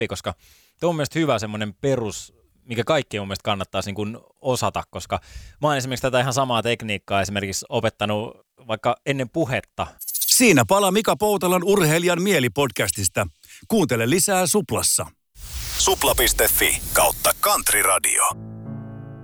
koska tuo on mielestäni hyvä semmoinen perus, mikä kaikki mun mielestä kannattaisi niin kuin osata, koska mä oon esimerkiksi tätä ihan samaa tekniikkaa esimerkiksi opettanut vaikka ennen puhetta. Siinä pala Mika Poutalan Urheilijan mielipodcastista. Kuuntele lisää Suplassa. Supla.fi/Country Radio.